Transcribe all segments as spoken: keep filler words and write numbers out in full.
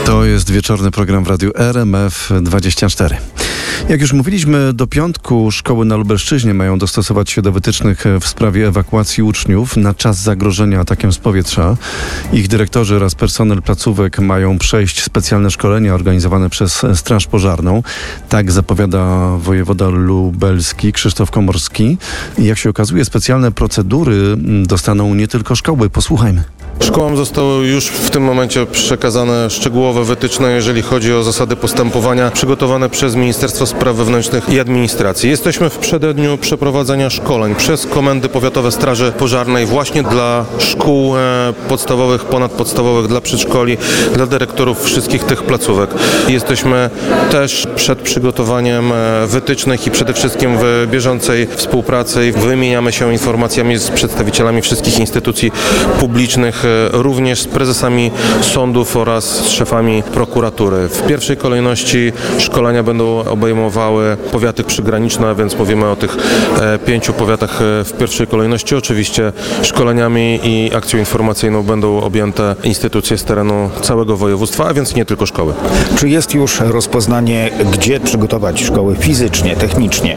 To jest wieczorny program w Radiu R M F dwadzieścia cztery. Jak już mówiliśmy, do piątku szkoły na Lubelszczyźnie mają dostosować się do wytycznych w sprawie ewakuacji uczniów na czas zagrożenia atakiem z powietrza. Ich dyrektorzy oraz personel placówek mają przejść specjalne szkolenia organizowane przez Straż Pożarną. Tak zapowiada wojewoda lubelski Krzysztof Komorski. I jak się okazuje, specjalne procedury dostaną nie tylko szkoły. Posłuchajmy. Szkołom zostały już w tym momencie przekazane szczegółowe wytyczne, jeżeli chodzi o zasady postępowania przygotowane przez Ministerstwo Spraw Wewnętrznych i Administracji. Jesteśmy w przededniu przeprowadzenia szkoleń przez Komendy Powiatowe Straży Pożarnej właśnie dla szkół podstawowych, ponadpodstawowych, dla przedszkoli, dla dyrektorów wszystkich tych placówek. Jesteśmy też przed przygotowaniem wytycznych i przede wszystkim w bieżącej współpracy. Wymieniamy się informacjami z przedstawicielami wszystkich instytucji publicznych, również z prezesami sądów oraz z szefami prokuratury. W pierwszej kolejności szkolenia będą obejmowały powiaty przygraniczne, więc mówimy o tych e, pięciu powiatach e, w pierwszej kolejności. Oczywiście szkoleniami i akcją informacyjną będą objęte instytucje z terenu całego województwa, a więc nie tylko szkoły. Czy jest już rozpoznanie, gdzie przygotować szkoły fizycznie, technicznie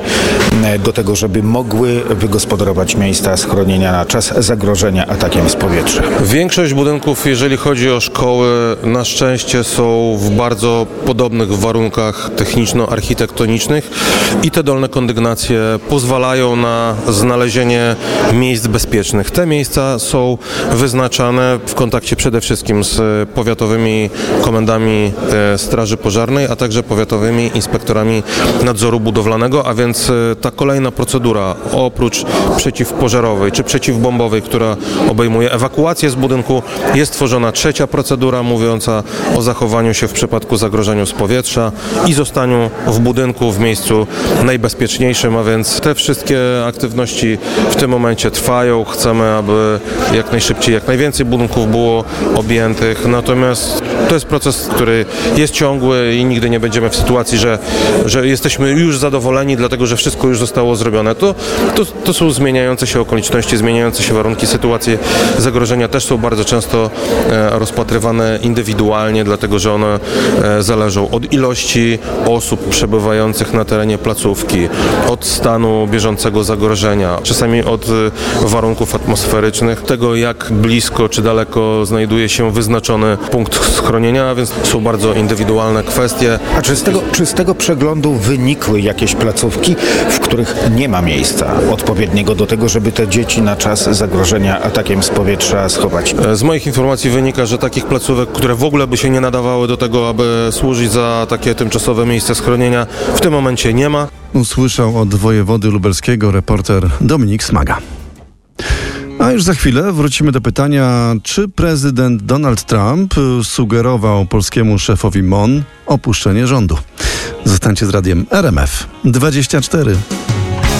do tego, żeby mogły wygospodarować miejsca schronienia na czas zagrożenia atakiem z powietrza? Większość budynków, jeżeli chodzi o szkoły, na szczęście są w bardzo podobnych warunkach techniczno-architektonicznych i te dolne kondygnacje pozwalają na znalezienie miejsc bezpiecznych. Te miejsca są wyznaczane w kontakcie przede wszystkim z powiatowymi komendami Straży Pożarnej, a także powiatowymi inspektorami nadzoru budowlanego, a więc ta kolejna procedura oprócz przeciwpożarowej czy przeciwbombowej, która obejmuje ewakuację z budynku, jest tworzona trzecia procedura mówiąca o zachowaniu się w przypadku zagrożenia z powietrza i zostaniu w budynku w miejscu najbezpieczniejszym, a więc te wszystkie aktywności w tym momencie trwają. Chcemy, aby jak najszybciej, jak najwięcej budynków było objętych, natomiast to jest proces, który jest ciągły i nigdy nie będziemy w sytuacji, że, że jesteśmy już zadowoleni, dlatego że wszystko już zostało zrobione. To, to, to są zmieniające się okoliczności, zmieniające się warunki, sytuacje zagrożenia też są bardzo często e, rozpatrywane indywidualnie, dlatego że one e, zależą od ilości osób przebywających na terenie placówki, od stanu bieżącego zagrożenia, czasami od e, warunków atmosferycznych, tego jak blisko czy daleko znajduje się wyznaczony punkt schronienia, a więc są bardzo indywidualne kwestie. A czy z tego, czy z tego przeglądu wynikły jakieś placówki, w których nie ma miejsca odpowiedniego do tego, żeby te dzieci na czas zagrożenia atakiem z powietrza schować? Z moich informacji wynika, że takich placówek, które w ogóle by się nie nadawały do tego, aby służyć za takie tymczasowe miejsce schronienia, w tym momencie nie ma. Usłyszał od wojewody lubelskiego reporter Dominik Smaga. A już za chwilę wrócimy do pytania, czy prezydent Donald Trump sugerował polskiemu szefowi M O N opuszczenie rządu. Zostańcie z radiem R M F dwadzieścia cztery.